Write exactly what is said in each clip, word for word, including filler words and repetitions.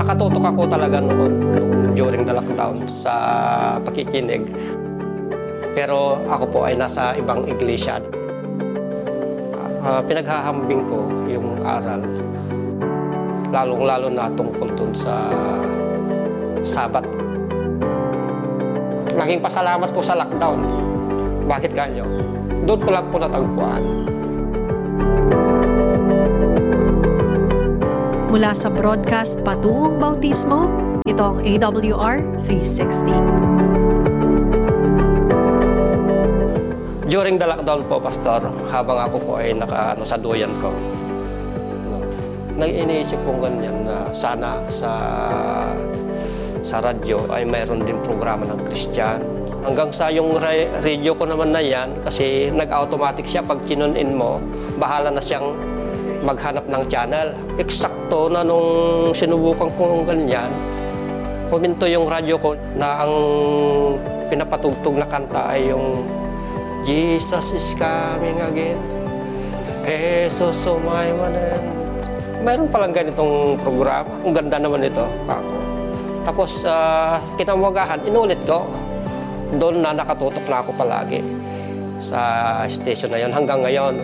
nakatutok ako talaga noon during the lockdown sa pakikinig. Pero ako po ay nasa ibang iglesia. Uh, pinaghahambing ko yung aral, lalong-lalo na tungkol dun sa Sabat. Naging pasalamat ko sa lockdown. Bakit ganyo? Doon ko lang po natagpuan. Mula sa broadcast Patungong Bautismo, ito ang A W R three sixty. During the lockdown po, Pastor, habang ako po ay naka, ano, sa duyan ko, no, nag-iniisip kong ganyan na sana sa, sa radyo ay mayroon din programa ng Christian. Hanggang sa yung radio ko naman na yan, kasi nag-automatic siya, pag kinun-in mo, bahala na siyang maghanap ng channel. Eksakto na nung sinubukan ko ganyan, huminto yung radyo ko na ang pinapatugtog na kanta ay yung Jesus is coming again. Jesus sumaymanan. Mayroon palang ganitong programa. Ang ganda naman ito, kako. Tapos, uh, kinamagahan, inulit ko. Doon na nakatutok na ako palagi sa station na yon hanggang ngayon.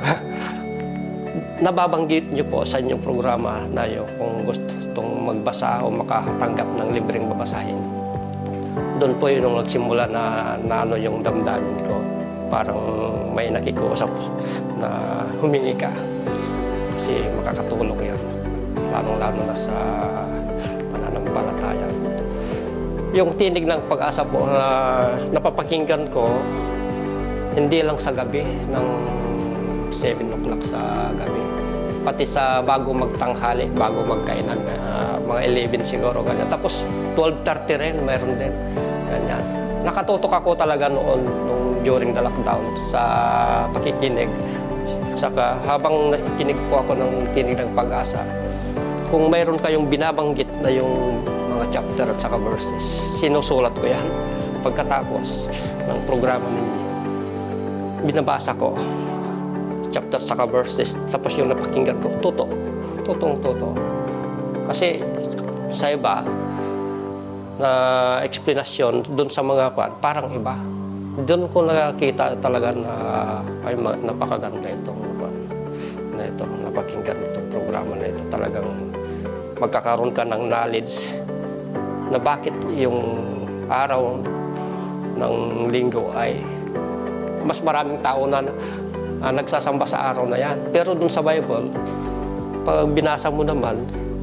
Nababanggit niyo po sa inyong programa na yun kung gustong magbasa o makatanggap ng libreng babasahin. Doon po yun nung nagsimula na, na ano yung damdamin ko. Parang may nakikusap na humingi ka. Kasi makakatulong yan. Lalong-lalo na sa pananampalataya. Yung tinig ng pag-asa po na napapakinggan ko, hindi lang sa gabi, ng seven o'clock sa gabi. Pati sa bago magtanghali, bago magkainan, uh, mga eleven siguro, ganyan. Tapos twelve thirty rin, mayroon din. Ganyan. Nakatutok ako talaga noon, nung during the lockdown, sa pakikinig. Saka habang nakikinig po ako ng tinig ng pag-asa, kung mayroon kayong binabanggit na yung mga chapter at saka verses, sinusulat ko yan. Pagkatapos ng programa ninyo, binabasa ko chapter saka verses, tapos yung napakinggan ko, totoo, totong totoo. Kasi sa iba, na explanation doon sa mga kwan, parang iba. Doon ko nakakita talaga na ay napakaganda itong kwan, na ito, napakinggan itong programa na ito. Talagang magkakaroon ka ng knowledge na bakit yung araw ng linggo ay mas maraming tao na uh, nagsasamba sa araw na yan. Pero dun sa Bible, pag binasa mo naman,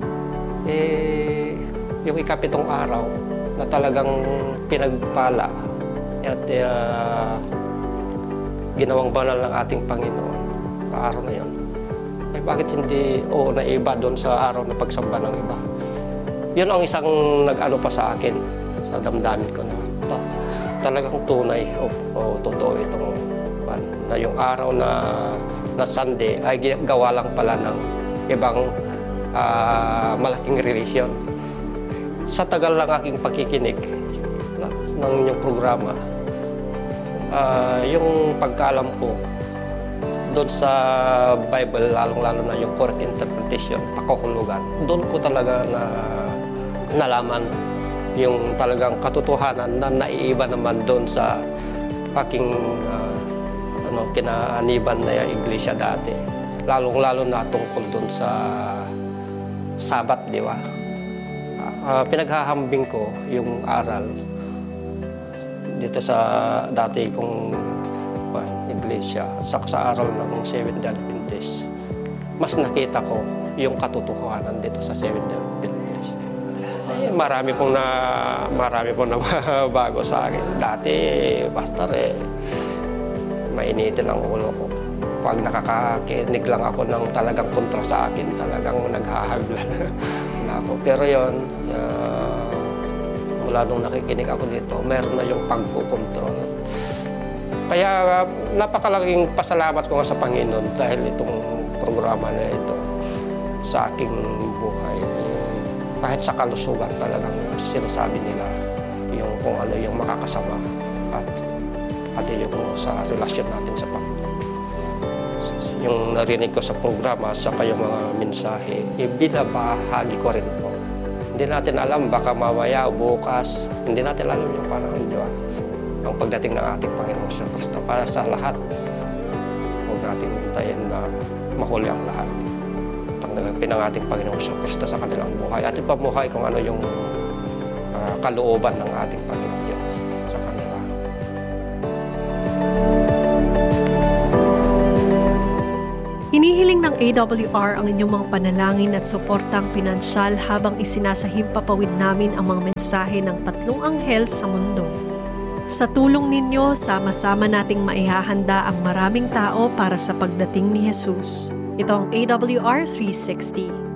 eh, yung ikapitong araw na talagang pinagpala at uh, ginawang banal ng ating Panginoon sa araw na yun. Eh bakit hindi o naiba doon sa araw na pagsamba ng iba? Yun ang isang nag-ano pa sa akin, sa damdamin ko na ta talagang tunay o, o totoo itong na yung araw na, na Sunday ay gawa lang pala ng ibang uh, malaking religion. Sa tagal lang aking pakikinig ng inyong programa, uh, yung pagkaalam ko doon sa Bible, lalong-lalo na yung correct interpretation, pakahulugan, doon ko talaga na nalaman yung talagang katotohanan na naiiba naman doon sa aking uh, ano, kinaaniban na yung iglesia dati. Lalong-lalo na tungkol doon sa Sabat, di ba? Uh, pinaghahambing ko yung aral dito sa dati kong uh, iglesia sa, sa aral ng Seventh-day Adventist. Mas nakita ko yung katotohanan dito sa Seventh-day Adventist. Eh, marami pong na marami pong na bago sa akin. Dati, pastor, eh, mainitin ang ulo ko. Pag nakakakinig lang ako ng talagang kontra sa akin, talagang naghahaglan na ako. Pero yun, uh, mula nung nakikinig ako dito, meron na yung pagkukontrol. Kaya uh, napakalaking pasalamat ko nga sa Panginoon dahil itong programa na ito sa aking buhay. Kahit sa kalusugan talagang sinasabi nila yung kung ano yung makakasama at pati yung sa relasyon natin sa Panginoon. Yung narinig ko sa programa sa kayong mga mensahe, ibinabahagi ko rin po Hindi natin alam, baka mamaya o bukas, hindi natin alam yung panahon, di ba? Ang pagdating ng ating Panginoong Hesus Kristo. Para sa lahat, huwag natin hintayin na mahuli ang lahat. Tanggapin ang ating Panginoong Hesus Kristo sa kanilang buhay. At ipamuhay kung ano yung uh, kalooban ng ating Panginoong Diyos sa kanila. Hinihiling ng A W R ang inyong mga panalangin at suportang pinansyal habang isinasahimpapawid namin ang mga mensahe ng tatlong anghel sa mundo. Sa tulong ninyo, sama-sama nating maihahanda ang maraming tao para sa pagdating ni Jesus. Ito ang A W R three sixty.